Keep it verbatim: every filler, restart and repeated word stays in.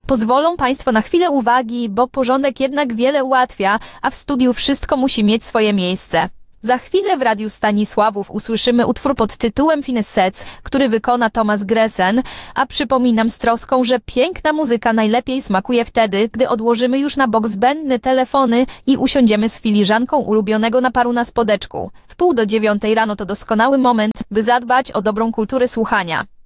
Pozwolą Państwo na chwilę uwagi, bo porządek jednak wiele ułatwia, a w studiu wszystko musi mieć swoje miejsce. Za chwilę w Radiu Stanisławów usłyszymy utwór pod tytułem Finesset, który wykona Thomas Gresen, a przypominam z troską, że piękna muzyka najlepiej smakuje wtedy, gdy odłożymy już na bok zbędne telefony i usiądziemy z filiżanką ulubionego naparu na spodeczku. W pół do dziewiątej rano to doskonały moment, by zadbać o dobrą kulturę słuchania.